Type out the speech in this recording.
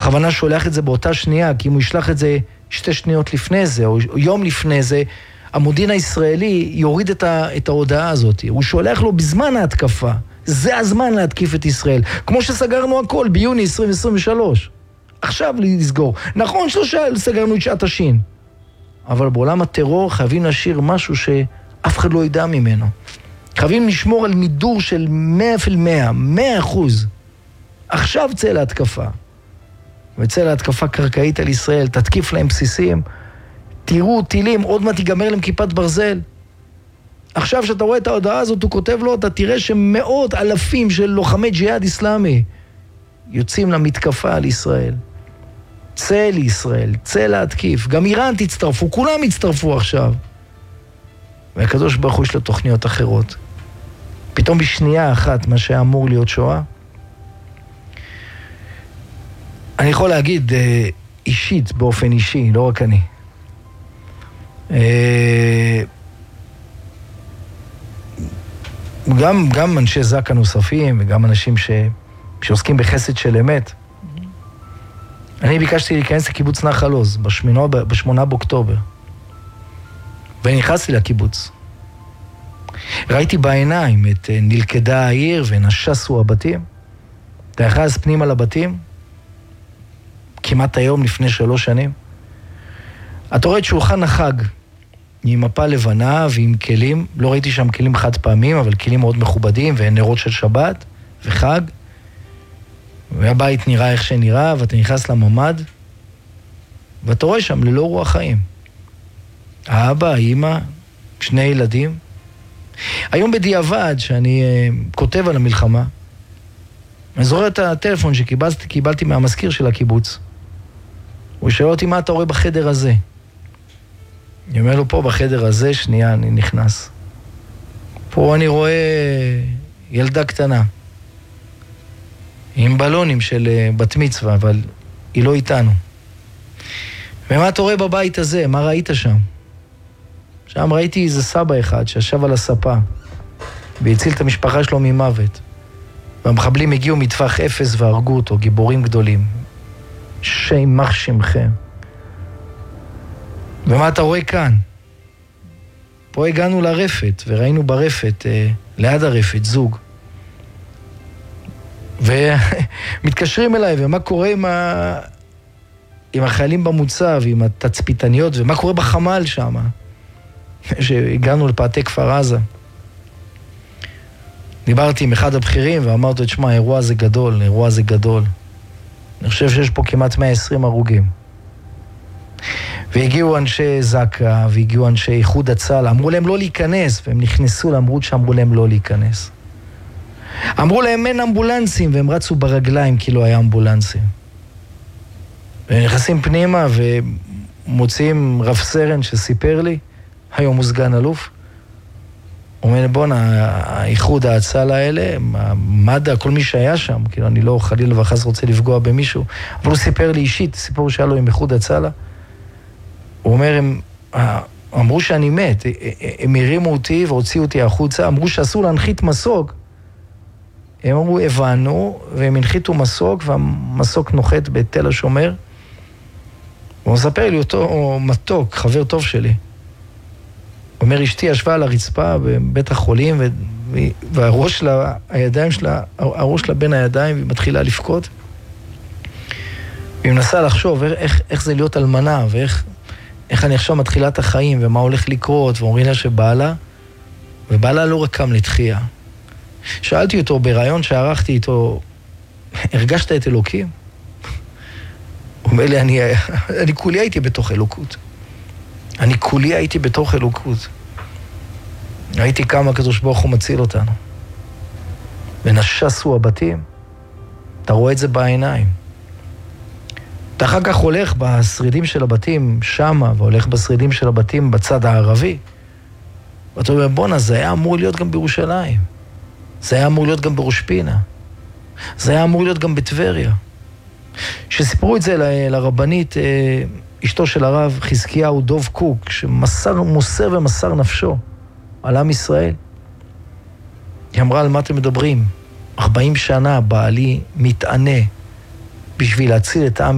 בכוונה שולח את זה באותה שנייה, כי אם הוא ישלח את זה 2 שניות לפני זה, או יום לפני זה, המודיעין הישראלי יוריד את ההודעה הזאת. הוא שולח לו בזמן ההתקפה. זה הזמן להתקיף את ישראל. כמו שסגרנו הכל ביוני 2023. עכשיו לסגור. נכון סגרנו את שעת השין. אבל בעולם הטרור חייבים להשאיר משהו שאף אחד לא ידע ממנו. חייבים לשמור על מידור של 100%. עכשיו צא להתקפה. וצא להתקפה קרקעית על ישראל, תתקיף להם בסיסים, תראו טילים, עוד מעט ייגמר להם כיפת ברזל. עכשיו שאתה רואה את ההודעה הזאת, הוא כותב לו, אתה תראה שמאות אלפים של לוחמי ג'יהאד איסלאמי יוצאים למתקפה על ישראל. צא לישראל, צא להתקיף. גם איראן תצטרפו, כולם יצטרפו עכשיו. והקדוש ברוך הוא יש לו תוכניות אחרות. פתאום בשנייה אחת, מה שאמור להיות שואה, אני יכול להגיד אישית, באופן אישי, לא רק אני. גם אנשי זק"א נוספים, וגם אנשים שעוסקים בחסד של אמת. אני ביקשתי להיכנס לקיבוץ נחל עוז, ב8 באוקטובר. ונכנסתי לקיבוץ. ראיתי בעיניים את נלכדה העיר ונשסו הבתים. אתה נכנס פנימה לבתים, כמעט היום לפני 3 שנים. אתה רואה את שולחן החג, עם מפה לבנה ועם כלים, לא ראיתי שם כלים חד פעמים, אבל כלים מאוד מכובדים, ונרות של שבת וחג. והבית נראה איך שנראה, ואתה נכנס לממד, ואתה רואה שם ללא רוח חיים. האבא, האמא, 2 ילדים. היום בדיעבד, שאני כותב על המלחמה, אני זוכר את הטלפון שקיבלתי מהמזכיר של הקיבוץ. הוא שואל אותי, מה אתה רואה בחדר הזה? אני אומר לו, פה בחדר הזה, שנייה, אני נכנס. פה אני רואה ילדה קטנה, עם בלונים של בת מצווה, אבל היא לא איתנו. ומה אתה רואה בבית הזה? מה ראית שם? שם ראיתי איזה סבא אחד שישב על הספה, והציל את המשפחה שלו ממוות. והמחבלים הגיעו מטווח 0 והרגו אותו, גיבורים גדולים. שימח שמכם. ומה אתה רואה כאן? פה הגענו לרפת, וראינו ברפת, ליד הרפת, זוג. ומתקשרים אליי, ומה קורה עם החיילים במוצב, עם התצפיתניות, ומה קורה בחמ"ל שם, שהגענו לפאתי כפר עזה. דיברתי עם אחד הבכירים, ואמרתי, תשמע, האירוע הזה גדול, האירוע הזה גדול. אני חושב שיש פה כמעט 120 הרוגים. והגיעו אנשי זק"א, והגיעו אנשי איחוד הצלה, אמרו להם לא להיכנס, והם נכנסו למרות שאמרו להם לא להיכנס. אמרו להם אין אמבולנסים, והם רצו ברגליים כי לא היה אמבולנסים. ונכנסים פנימה ומוצאים רב סרן שסיפר לי, היום הוא סגן אלוף, הוא אומר, בוא, האיחוד ההצלה האלה, מד"א, כל מי שהיה שם, כאילו אני לא חלילה וחס רוצה לפגוע במישהו, אבל הוא סיפר לי אישית, סיפור שהיה לו עם איחוד הצלה, הוא אומר, הם אמרו שאני מת, הם הרימו אותי והוציאו אותי החוצה, אמרו שאסור להנחית מסוק, הם אמרו, הבנו, והם הנחיתו מסוק, והמסוק נוחת בתל השומר, והוא מספר לי אותו מתוק, חבר טוב שלי, הוא אומר, אשתי ישבה על הרצפה בבית החולים, והראש שלה, הידיים שלה, הראש שלה בין הידיים, והיא מתחילה לפקוד. והיא מנסה לחשוב איך זה להיות אלמנה, ואיך אני עכשיו מתחילה את החיים, ומה הולך לקרות, ואומרים לה שבעלה, ובעלה לא רק קם לתחייה. שאלתי אותו ברעיון שערכתי איתו, הרגשת את אלוקים? הוא אומר לי, אני כולי הייתי בתוך אלוקות. אני כולי הייתי בתוך אלוקות. ראיתי כמה הקדוש ברוך הוא מציל אותנו. ונשסו הבתים. אתה רואה את זה בעיניים. אתה אחר כך הולך בשרידים של הבתים שמה, והולך בשרידים של הבתים בצד הערבי. ואתה אומר, בונה, זה היה אמור להיות גם בירושלים. זה היה אמור להיות גם בראש פינה. זה היה אמור להיות גם בטבריה. שסיפרו את זה לרבנית, אשתו של הרב חזקיהו דוב קוק, שמוסר ומסר נפשו על עם ישראל. היא אמרה, על מה אתם מדברים? 40 שנה בעלי מתענה בשביל להציל את העם